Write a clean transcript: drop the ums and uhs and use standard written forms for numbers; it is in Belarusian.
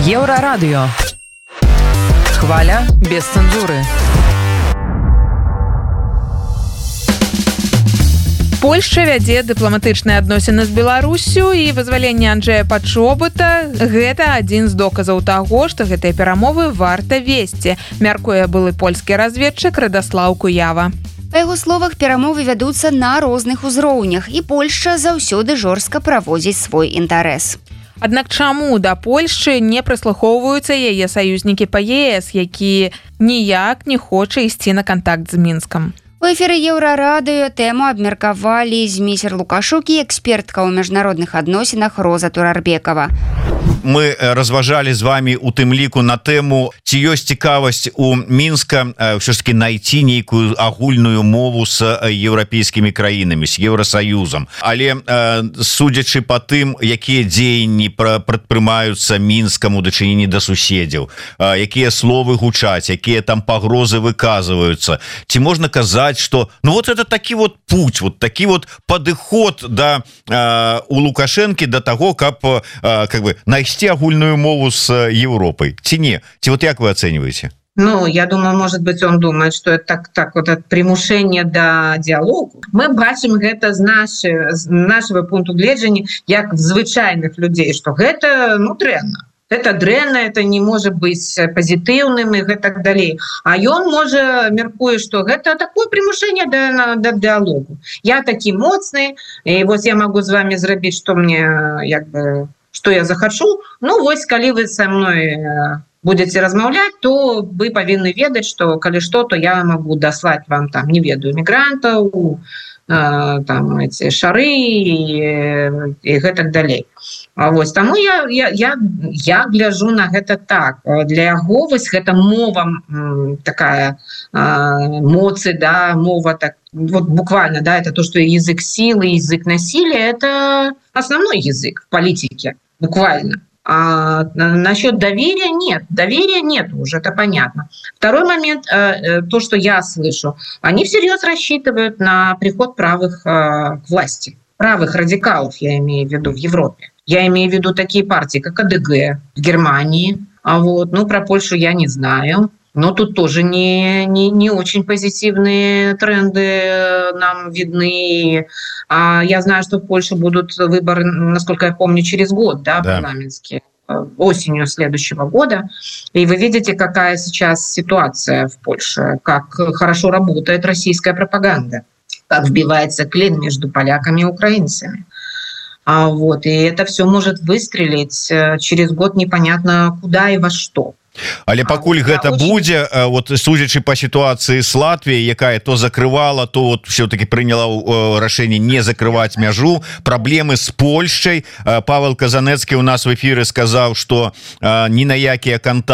Еврорадио. Хваля без цензуры. Польшча вядзе дыпламатычныя адносіны з Беларуссю, і вызваленне Анджэя Пачобута – гэта адзін з доказаў таго, што гэтыя перамовы варта весці, мяркуе былы польскі разведчык Радаслаў Куява. Па яго словах, перамовы вядуцца на розных узроўнях, і Польшча заўсёды жорстка праводзіць свой інтарэс. Аднак чаму да Польшчы не прыслухоўваюцца яе саюзнікі па ЕС, які ніяк не хоча ісці на кантакт з Мінскам? У эфіры Еўрарадыё тэму абмеркавалі Зміцер Лукашук і экспертка ў міжнародных адносінах Роза Турарбекова. Мы разважалі з вами у тым ліку на тэму, ці ёсць цікавасць у Мінска ўсё ж таки найти нейкую агульную мову з еўрапейскімі краінамі, з Еўрасаюзам. Але судзячы па тым, якія дзеянні прадпрымаюцца Мінскам у дачыненні да суседзяў, якія словы гучаць, якія там пагрозы выказваюцца, ці можна казаць, что ну вот это такі вот путь, вот такі вот падыход да у Лукашэнкі да таго, каб как бы найсці агульную мову с Европой, ці не? Ці вот як вы оцениваете? Ну, я думаю, может быть, он думает, что это так вот от примушения до диалогу. Мы бачим гэта з нашего пункту гледжання, як в звычайных людей, что гэта, ну, дрэнна. Это дрэнна, это не может быть позитивным и так далее. А ён може меркуе, что это такое примушение до диалогу. Я таки моцный, и вот я могу с вами зрабіць, что мне, як бы, что я захочу. Ну, вось, калі вы со мной будете размаўлять, то вы павінны ведаць, что калі что, то я могу даслать вам там, не ведаю, мигрантов, там эти шары и так далее. А вось таму я гляжу на гэта так. Для яго вось гэта мова такая моцы, да, мова так вот буквально, да, это то, что язык силы, язык насилия, это основной язык в политике, буквально. А насчет доверия нет уже, это понятно. Второй момент, то, что я слышу, они всерьез рассчитывают на приход правых к власти, правых радикалов, я имею в виду, в Европе. Я имею в виду такие партии, как АДГ в Германии, а вот, ну, про Польшу я не знаю. Но тут тоже не очень позитивные тренды нам видны. Я знаю, что в Польше будут выборы, насколько я помню, через год, да, парламентские, осенью следующего года. И вы видите, какая сейчас ситуация в Польше, как хорошо работает российская пропаганда, как вбивается клин между поляками и украинцами. Вот, и это все может выстрелить через год непонятно куда и во что. Але пакуль гэта будзе, вот судзячы по ситуации с Латвией, якая то закрывала, то вот все-таки приняла рашэнне не закрывать мяжу, проблемы с Польшей. Павел Казанецкі у нас в эфире сказал, что ни на якія контакты